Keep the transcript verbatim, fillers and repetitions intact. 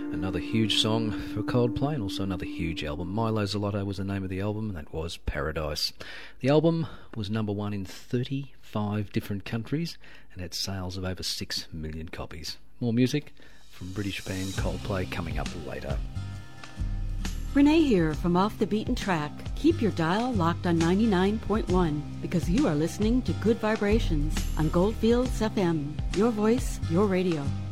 Another huge song for Coldplay, and also another huge album. Milo Zolotto was the name of the album, and that was Paradise. The album was number one in thirty-five different countries and had sales of over six million copies. More music from British band Coldplay coming up later. Renee here from Off the Beaten Track. Keep your dial locked on ninety-nine point one because you are listening to Good Vibrations on Goldfields F M. Your voice, your radio.